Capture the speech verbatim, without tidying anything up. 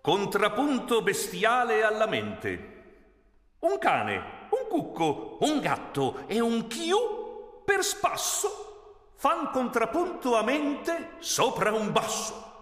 contrapunto bestiale alla mente. Un cane, un cucco, un gatto e un chiù per spasso fan contrapunto a mente sopra un basso.